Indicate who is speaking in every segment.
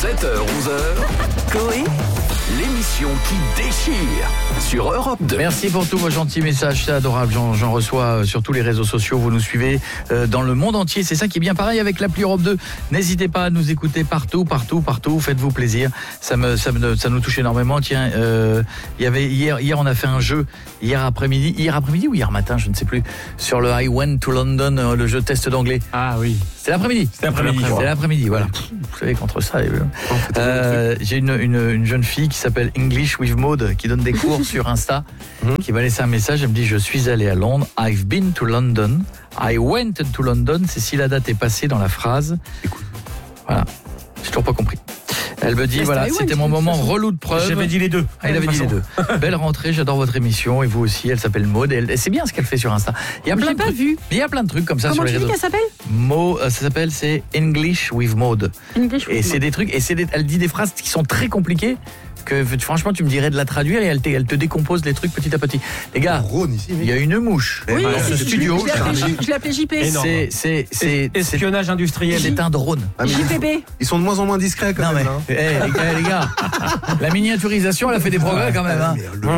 Speaker 1: 7h-11h, Coé, l'émission qui déchire sur Europe 2.
Speaker 2: Merci pour tous vos gentils messages, c'est adorable, j'en reçois sur tous les réseaux sociaux, vous nous suivez dans le monde entier, c'est ça qui est bien. Pareil avec l'appli Europe 2, n'hésitez pas à nous écouter partout, faites-vous plaisir, ça nous touche énormément. Tiens, il y avait hier on a fait un jeu, hier après-midi ou hier matin, je ne sais plus, sur le I Went to London, le jeu test d'anglais.
Speaker 3: Ah oui.
Speaker 2: C'est l'après-midi.
Speaker 3: C'était l'après-midi,
Speaker 2: voilà. Vous savez qu'entre ça et j'ai une jeune fille qui s'appelle English with Maud qui donne des cours sur Insta, qui m'a laissé un message, elle me dit: je suis allée à Londres, I've been to London, I went to London, c'est si la date est passée dans la phrase. Écoute. Voilà. J'ai toujours pas compris. Elle me dit, voilà, c'était mon moment relou de preuve.
Speaker 3: J'avais dit les deux.
Speaker 2: Ah, il avait dit les deux. Belle rentrée, j'adore votre émission et vous aussi. Elle s'appelle Maud et c'est bien ce qu'elle fait sur Insta. Il y a plein de trucs. Il y a plein de trucs comme ça.
Speaker 4: Comment
Speaker 2: sur les réseaux.
Speaker 4: Comment tu dis qu'elle s'appelle?
Speaker 2: Maud, ça s'appelle, c'est English with Maud. Et c'est des trucs, elle dit des phrases qui sont très compliquées. Que franchement tu me dirais de la traduire et elle te décompose les trucs petit à petit. Les gars, il y a une mouche dans ce studio.
Speaker 4: Je l'ai appelé JP.
Speaker 3: C'est espionnage industriel.
Speaker 2: C'est un drone.
Speaker 4: JPB.
Speaker 5: Ils sont de moins en moins discrets quand même.
Speaker 2: Les gars, la miniaturisation elle a fait des progrès quand même.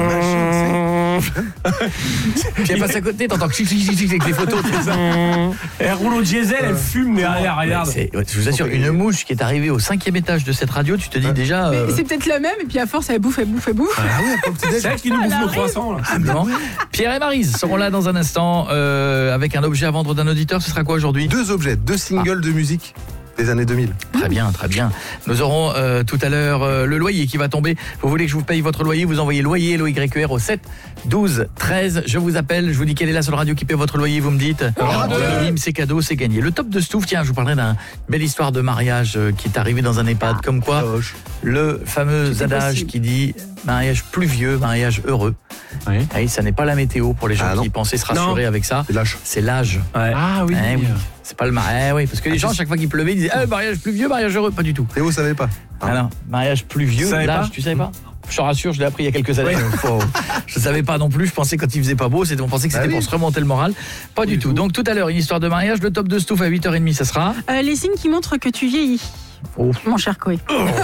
Speaker 2: Puis elle passe à côté, t'entends avec les photos.
Speaker 3: Elle roule au diesel, elle fume derrière, regarde.
Speaker 2: Je vous assure, une mouche qui est arrivée au 5e étage de cette radio, tu te dis déjà.
Speaker 4: Mais c'est peut-être la même et puis à force elle bouffe.
Speaker 5: Ah oui,
Speaker 3: c'est elle qui nous bouffe nos croissants là.
Speaker 2: Pierre et Maryse seront là dans un instant avec un objet à vendre d'un auditeur. Ce sera quoi aujourd'hui?
Speaker 5: 2 objets, 2 singles de musique des années 2000.
Speaker 2: Très bien. Nous aurons tout à l'heure le loyer qui va tomber. Vous voulez que je vous paye votre loyer? Vous envoyez loyer, LOYER au 7 12 13. Je vous appelle, je vous dis quelle est la seule radio qui paie votre loyer. Vous me dites. C'est cadeau, c'est gagné. Le top de Stouff, tiens, je vous parlerai d'une belle histoire de mariage qui est arrivée dans un EHPAD. Comme quoi, le fameux adage qui dit mariage pluvieux, mariage heureux. Oui, ça n'est pas la météo pour les gens qui pensaient se rassurer avec ça. C'est l'âge.
Speaker 3: Ah oui.
Speaker 2: Oui. C'est pas le mariage. Oui, parce que les gens, à chaque fois qu'il pleuvait, ils disaient mariage pluvieux, mariage heureux. Pas du tout.
Speaker 5: Et vous savez pas?
Speaker 2: Alors, mariage pluvieux, l'âge, tu savais pas? Je te rassure, je l'ai appris il y a quelques années. Je ne savais pas non plus, je pensais quand il faisait pas beau, on pensait que c'était pour se remonter le moral. Pas du tout. Donc tout à l'heure, une histoire de mariage, le top de Stouff à 8h30, ça sera
Speaker 4: les signes qui montrent que tu vieillis. Mon cher Coé.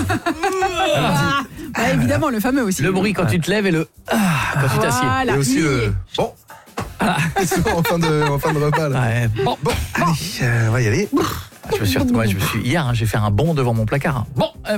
Speaker 4: Évidemment, le fameux aussi.
Speaker 2: Le bruit quand tu te lèves et le quand tu t'assieds.
Speaker 5: Et aussi en fin de repas là.
Speaker 2: Bon.
Speaker 5: Allez, on va y aller.
Speaker 2: Hier, j'ai fait un bond devant mon placard. Bon, je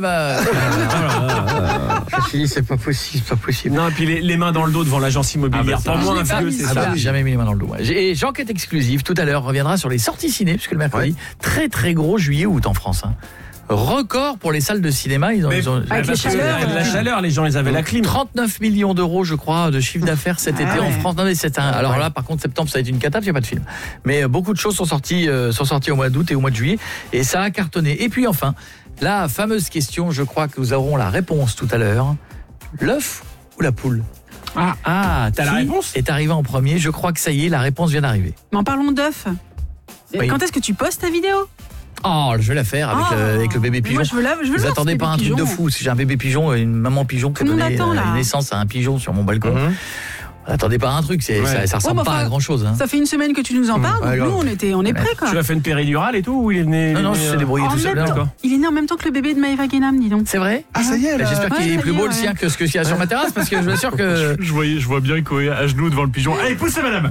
Speaker 2: me suis dit, c'est pas possible.
Speaker 3: Non, et puis les mains dans le dos devant l'agence immobilière. Pour moi, un vieux, c'est ça.
Speaker 2: J'ai jamais mis les mains dans le dos. Et J'enquête exclusive, tout à l'heure, reviendra sur les sorties ciné, puisque le mercredi, très très gros juillet-août en France. Record pour les salles de cinéma. Ils ont
Speaker 4: avec
Speaker 3: la chaleur, les gens, ils avaient la clim.
Speaker 2: 39 millions d'euros, je crois, de chiffre d'affaires cet été en France. Non, mais alors là, par contre, septembre, ça a été une cata, il n'y a pas de film. Mais beaucoup de choses sont sorties au mois d'août et au mois de juillet. Et ça a cartonné. Et puis enfin, la fameuse question, je crois que nous aurons la réponse tout à l'heure. L'œuf ou la poule?
Speaker 3: T'as la réponse?
Speaker 2: Est arrivé en premier. Je crois que ça y est, la réponse vient d'arriver.
Speaker 4: Mais en parlant d'œuf, quand est-ce que tu postes ta vidéo?
Speaker 2: Je vais la faire avec le bébé pigeon.
Speaker 4: Moi, je veux
Speaker 2: vous attendez pas un truc de fou. Si j'ai un bébé pigeon, une maman pigeon qui a donné naissance à un pigeon sur mon balcon. Attendez pas un truc, ça ressemble pas à grand chose.
Speaker 4: Ça fait une semaine que tu nous en parles, donc nous on est prêts quoi.
Speaker 3: Tu as fait une péridurale et tout ou il est né?
Speaker 2: Non, je suis débrouillé tout seul.
Speaker 4: Il est né en même temps que le bébé de Maëva Guénam, dis donc.
Speaker 2: C'est vrai?
Speaker 5: Ah ça y est.
Speaker 2: J'espère qu'il est plus beau le sien que ce qu'il y a sur ma terrasse parce que je suis sûr que
Speaker 3: je vois bien Coé à genoux devant le pigeon. Allez, poussez madame.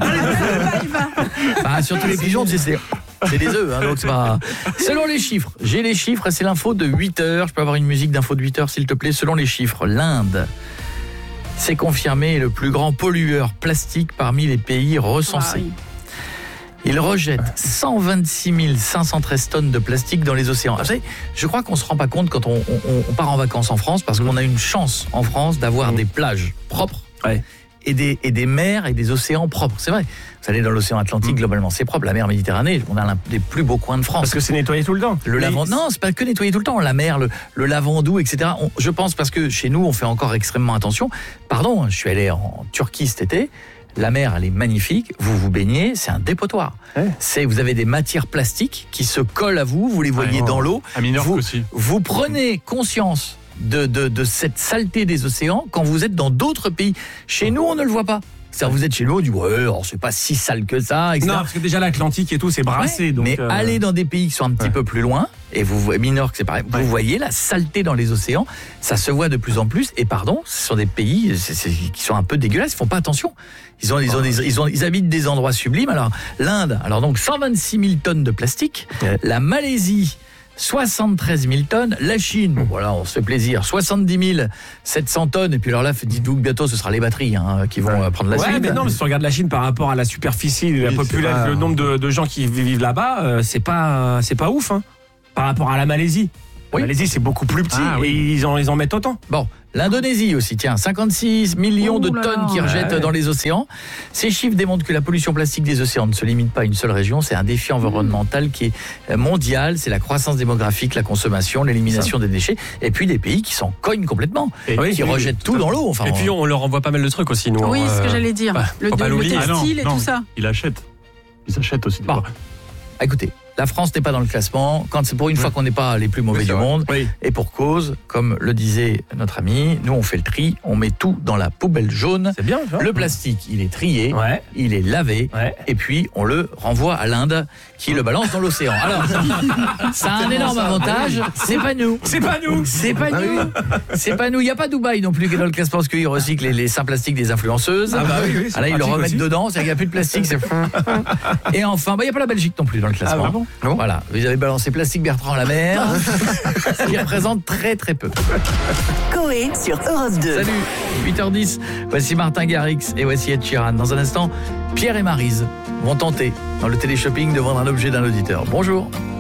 Speaker 2: Surtout les pigeons, c'est des œufs, donc c'est pas... Selon les chiffres, j'ai les chiffres, c'est l'info de 8h. Je peux avoir une musique d'info de 8h, s'il te plaît. Selon les chiffres, l'Inde, c'est confirmé, est le plus grand pollueur plastique parmi les pays recensés. Il rejette 126 513 tonnes de plastique dans les océans. Vous savez, je crois qu'on se rend pas compte quand on part en vacances en France, parce qu'on a une chance en France d'avoir des plages propres. Et des mers et des océans propres. C'est vrai. Vous allez dans l'océan Atlantique, globalement, c'est propre. La mer Méditerranée, on a l'un des plus beaux coins de France.
Speaker 3: Parce que c'est nettoyé tout le temps.
Speaker 2: Non, c'est pas que nettoyé tout le temps. La mer, le Lavandou, etc. Je pense parce que chez nous, on fait encore extrêmement attention. Pardon, je suis allé en Turquie cet été. La mer, elle est magnifique. Vous vous baignez, c'est un dépotoir. Vous avez des matières plastiques qui se collent à vous. Vous les voyez dans l'eau.
Speaker 3: À Minorque aussi.
Speaker 2: Vous prenez conscience de cette saleté des océans quand vous êtes dans d'autres pays. Chez nous, on ne le voit pas. C'est-à-dire, vous êtes chez nous, on dit ouais, alors, c'est pas si sale que ça, etc.
Speaker 3: Non, parce que déjà l'Atlantique et tout, c'est brassé.
Speaker 2: Ouais,
Speaker 3: Donc,
Speaker 2: mais allez dans des pays qui sont un petit peu plus loin, et Minorque, c'est pareil, vous voyez la saleté dans les océans, ça se voit de plus en plus, et pardon, ce sont des pays qui sont un peu dégueulasses, ils font pas attention. Ils habitent des endroits sublimes. Alors, l'Inde, donc 126 000 tonnes de plastique, la Malaisie, 73 000 tonnes. La Chine, bon voilà, on se fait plaisir, 70 700 tonnes. Et puis alors là, dites-vous que bientôt, ce sera les batteries qui vont prendre la suite.
Speaker 3: Ouais, mais non, mais si tu regardes la Chine par rapport à la superficie, la population, le nombre de gens qui vivent là-bas, c'est pas ouf, hein, par rapport à la Malaisie. La Malaisie, c'est beaucoup plus petit et ils en mettent autant.
Speaker 2: Bon, l'Indonésie aussi, 56 millions de tonnes qui rejettent dans les océans. Ces chiffres démontrent que la pollution plastique des océans ne se limite pas à une seule région. C'est un défi environnemental qui est mondial. C'est la croissance démographique, la consommation, l'élimination des déchets. Et puis des pays qui s'en cognent complètement, qui rejettent tout dans l'eau. Enfin,
Speaker 6: et puis on leur envoie pas mal de trucs aussi, nous.
Speaker 4: Oui, c'est ce que j'allais dire. Le textile et tout ça.
Speaker 6: Ils achètent aussi.
Speaker 2: Bon. Écoutez, la France n'est pas dans le classement. Quand c'est pour une fois qu'on n'est pas les plus mauvais du monde.
Speaker 3: Oui.
Speaker 2: Et pour cause, comme le disait notre ami, nous on fait le tri, on met tout dans la poubelle jaune.
Speaker 3: C'est bien, ça.
Speaker 2: Le plastique, il est trié, il est lavé, et puis on le renvoie à l'Inde qui le balance dans l'océan. Alors, ça a un énorme avantage, c'est pas nous.
Speaker 3: C'est pas nous.
Speaker 2: C'est pas nous. C'est pas nous. Il n'y a pas Dubaï non plus qui est dans le classement parce qu'ils recyclent les sacs plastiques des influenceuses.
Speaker 3: Ah bah oui,
Speaker 2: là, ils le remettent
Speaker 3: aussi
Speaker 2: dedans, c'est-à-dire qu'il n'y a plus de plastique. Et enfin, il n'y a pas la Belgique non plus dans le classement.
Speaker 3: Ah, bon.
Speaker 2: Voilà, vous avez balancé Plastique Bertrand à la mer, ce qui représente très très peu.
Speaker 7: Coé sur Europe 2.
Speaker 2: Salut, 8h10, voici Martin Garrix et voici Ed Sheeran. Dans un instant, Pierre et Maryse vont tenter dans le téléshopping de vendre un objet d'un auditeur. Bonjour.